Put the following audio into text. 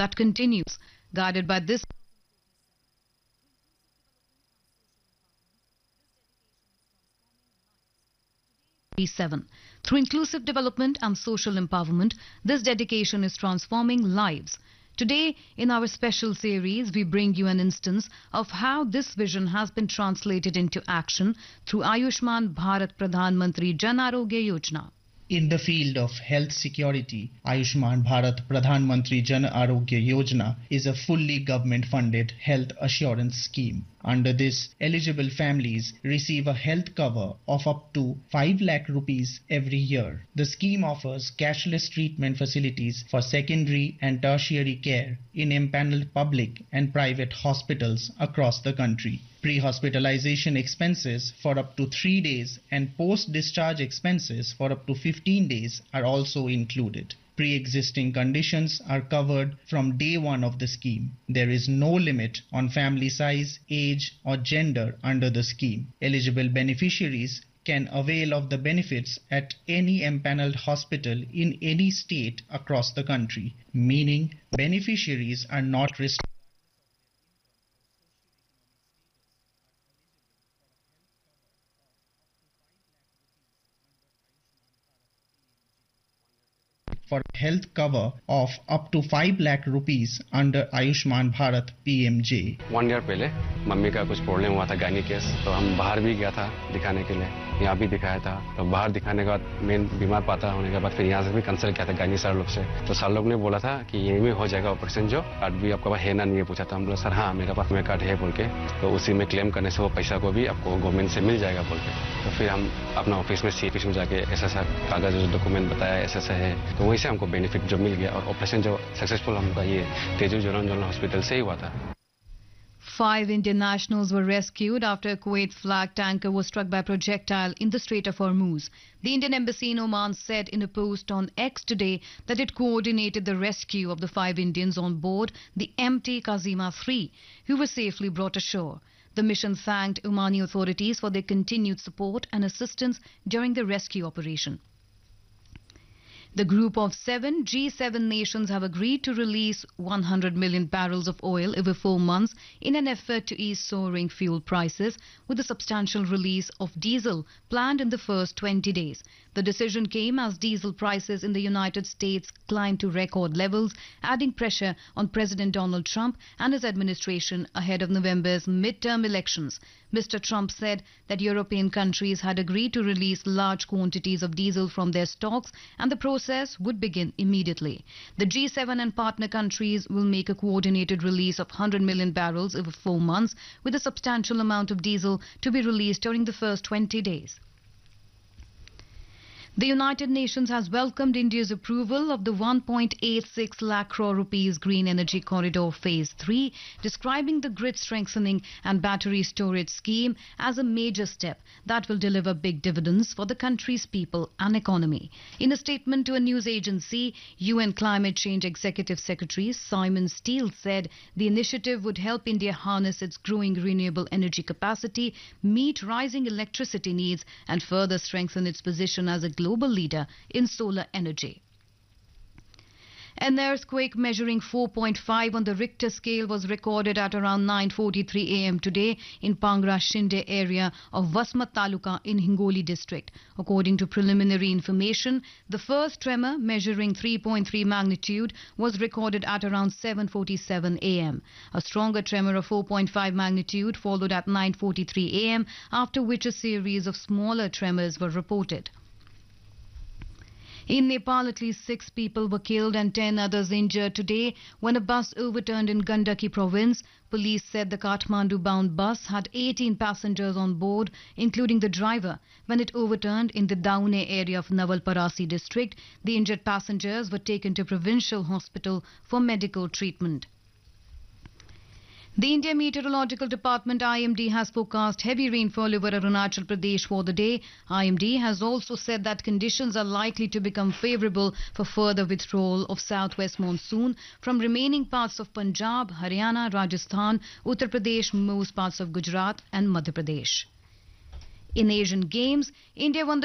that continues, guided by this 7. Through inclusive development and social empowerment, this dedication is transforming lives. Today, in our special series, we bring you an instance of how this vision has been translated into action through Ayushman Bharat Pradhan Mantri Jan Arogya Yojana. In the field of health security, Ayushman Bharat Pradhan Mantri Jan Arogya Yojana is a fully government-funded health assurance scheme. Under this, eligible families receive a health cover of up to 5 lakh rupees every year. The scheme offers cashless treatment facilities for secondary and tertiary care in empaneled public and private hospitals across the country. Pre-hospitalization expenses for up to 3 days and post-discharge expenses for up to 15 days are also included. Pre-existing conditions are covered from day one of the scheme. There is no limit on family size, age or gender under the scheme. Eligible beneficiaries can avail of the benefits at any empaneled hospital in any state across the country, meaning beneficiaries are not restricted for health cover of up to 5 lakh rupees under Ayushman Bharat PMJ. 1 year पहले mummy का कुछ problem हुआ था gynae case, तो हम बाहर भी गया था दिखाने के लिए, यहाँ भी दिखाया था। तो बाहर दिखाने के बाद मेन बीमार पाता होने के बाद फिर यहाँ से भी कंसल्ट किया था गायनी सर लोग से। तो सर लोग ने बोला था कि यहीं में हो जाएगा ऑपरेशन, जो कार्ड भी आपके पास है ना नहीं है पूछा था। हम बोला सर हाँ मेरे पास में कार्ड है बोल के, तो उसी में क्लेम करने से वो पैसा को भी आपको गवर्नमेंट से मिल जाएगा बोल के। तो फिर हम अपना ऑफिस में सीपीएस में जाके ऐसा कागज जो डॉक्यूमेंट बताया ऐसा है, तो वहीं से हमको बेनिफिट जो मिल गया और ऑपरेशन जो सक्सेसफुल हमका ये तेजू जनरल हॉस्पिटल से ही हुआ था। 5 Indian nationals were rescued after a Kuwait flag tanker was struck by projectile in the Strait of Hormuz. The Indian embassy in Oman said in a post on X today that it coordinated the rescue of the 5 Indians on board the MT Kazima 3, who were safely brought ashore. The mission thanked Omani authorities for their continued support and assistance during the rescue operation. The group of 7 G7 nations have agreed to release 100 million barrels of oil over 4 months in an effort to ease soaring fuel prices, with a substantial release of diesel planned in the first 20 days. The decision came as diesel prices in the United States climbed to record levels, adding pressure on President Donald Trump and his administration ahead of November's midterm elections. Mr. Trump said that European countries had agreed to release large quantities of diesel from their stocks, and the process would begin immediately. The G7 and partner countries will make a coordinated release of 100 million barrels over 4 months, with a substantial amount of diesel to be released during the first 20 days. The United Nations has welcomed India's approval of the 1.86 lakh crore rupees Green Energy Corridor Phase 3, describing the grid strengthening and battery storage scheme as a major step that will deliver big dividends for the country's people and economy. In a statement to a news agency, UN Climate Change Executive Secretary Simon Steele said the initiative would help India harness its growing renewable energy capacity, meet rising electricity needs, and further strengthen its position as a global leader in solar energy. An earthquake measuring 4.5 on the Richter scale was recorded at around 9:43 a.m. today in Pangra Shinde area of Wasmat Taluka in Hingoli district. According to preliminary information, the first tremor measuring 3.3 magnitude was recorded at around 7:47 a.m. A stronger tremor of 4.5 magnitude followed at 9:43 a.m., after which a series of smaller tremors were reported. In Nepal, at least 6 people were killed and 10 others injured today when a bus overturned in Gandaki province. Police said the Kathmandu-bound bus had 18 passengers on board, including the driver, when it overturned in the Daune area of Nawalparasi district. The injured passengers were taken to provincial hospital for medical treatment. The India Meteorological Department IMD has forecast heavy rainfall over Arunachal Pradesh for the day. IMD has also said that conditions are likely to become favourable for further withdrawal of southwest monsoon from remaining parts of Punjab, Haryana, Rajasthan, Uttar Pradesh, most parts of Gujarat and Madhya Pradesh. In Asian Games, India won the